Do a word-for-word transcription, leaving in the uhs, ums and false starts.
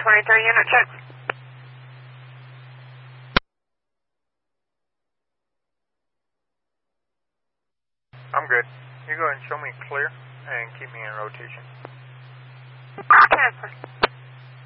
twenty-three, unit check. I'm good. You go ahead and show me clear and keep me in rotation. Transfer.